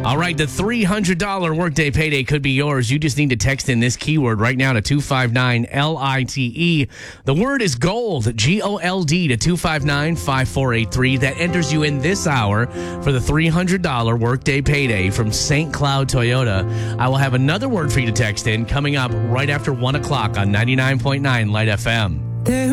All right, the $300 workday payday could be yours. You just need to text in this keyword right now to 259-LITE. The word is gold, G-O-L-D, to 259-5483. That enters you in this hour for the $300 workday payday from St. Cloud Toyota. I will have another word for you to text in coming up right after 1 o'clock on 99.9 Light FM.